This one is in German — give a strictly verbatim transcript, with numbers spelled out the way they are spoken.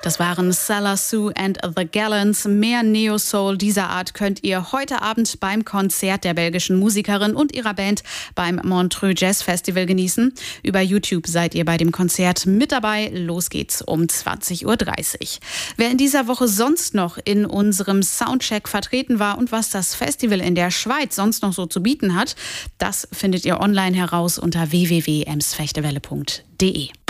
Das waren Salah Sue and the Gallants. Mehr Neo-Soul dieser Art könnt ihr heute Abend beim Konzert der belgischen Musikerin und ihrer Band beim Montreux Jazz Festival genießen. Über YouTube seid ihr bei dem Konzert mit dabei. Los geht's um zwanzig Uhr dreißig. Wer in dieser Woche sonst noch in unserem Soundcheck vertreten war und was das Festival in der Schweiz sonst noch so zu bieten hat, das findet ihr online heraus unter w w w punkt emsfechtewelle punkt de.